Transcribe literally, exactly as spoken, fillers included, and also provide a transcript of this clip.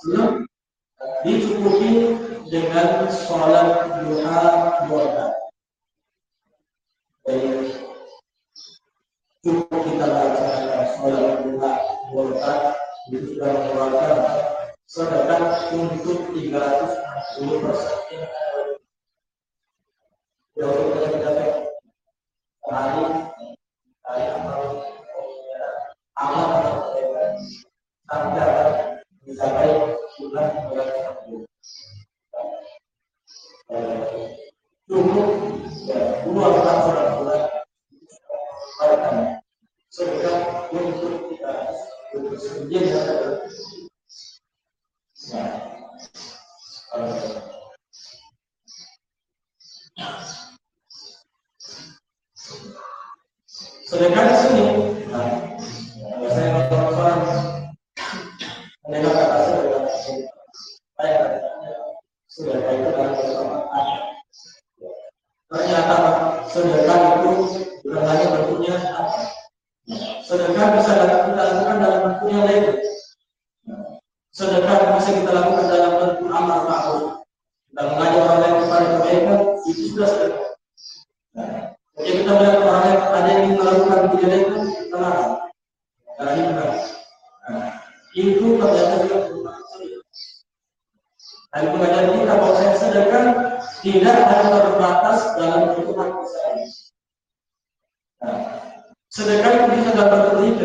belum dicukupi dengan sholat duha dua rakaat. Jadi cukup kita baca sholat duha dua rakaat itu sudah mengeluarkan sedekah untuk tiga ratus enam puluh persen. Jauh kita kita hari hari amal amal sampai sampai bulan bulan cukup dua bulan sholat bulan sedekah untuk kita bersedia dan sedekah di sini, nah, saya nonton orang mereka kata sedekah, saya sedekah itu adalah kesamaan. Ternyata sedekah itu bukan hanya bentuknya apa, sedekah bisa kita lakukan dalam bentuk yang lain. Sedekah bisa kita lakukan dalam bentuk amal ma'ruf dan mengajak orang lain kepada kebaikan, itu sudah sedekah. Jika kita melihat orang lain ada yang melakukan kejelekan, kita larang. Karena ini benar. Nah, itu ternyata juga merupakan sedekah. Dan pengajaran kita bahwa saya sedekah tidak hanya terbatas dalam bentuk harta saya. Nah, sedekah itu bisa dalam bentuk tiga.